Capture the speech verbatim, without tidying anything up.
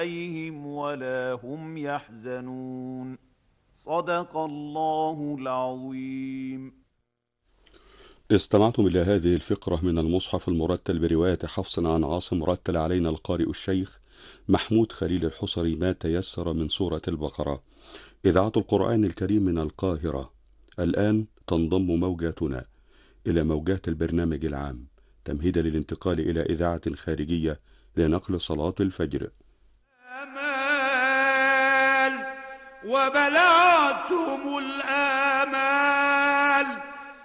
عليهم ولا هم يحزنون. صدق الله العظيم. استمعتم إلى هذه الفقرة من المصحف المرتل برواية حفص عن عاصم، رتل علينا القارئ الشيخ محمود خليل الحصري ما تيسر من سورة البقرة. إذاعة القرآن الكريم من القاهرة. الآن تنضم موجاتنا إلى موجات البرنامج العام تمهيدا للانتقال إلى إذاعة خارجية لنقل صلاة الفجر. أمال وبلغتم الآمال